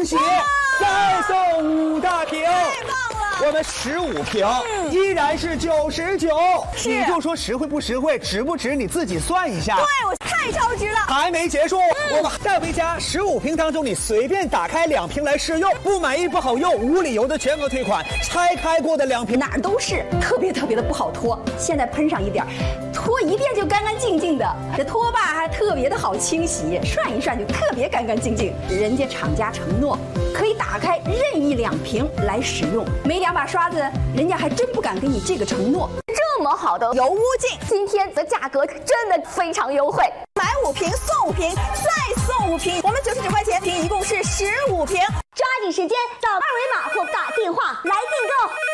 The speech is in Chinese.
恭喜，再送5大瓶。 太棒了！ 我们15瓶，依然是99。你就说实惠不实惠，值不值？你自己算一下。 对，我太超值了。 还没结束，我们带回家15瓶当中，你随便打开2瓶来试用，不满意不好用，无理由的全额退款。拆开过的2瓶哪儿都是特别的不好脱，现在喷上一点，脱一遍就干干净净的。这拖把还特别的好清洗，涮一涮就特别干干净净。人家厂家承诺可以打开任意2瓶来使用，没2把刷子，人家还真不敢给你这个承诺。 这么好的油污净，今天的价格真的非常优惠， 买5瓶送5瓶，再送5瓶，我们99块钱瓶，一共是15瓶。 抓紧时间扫2维码或打电话来订购。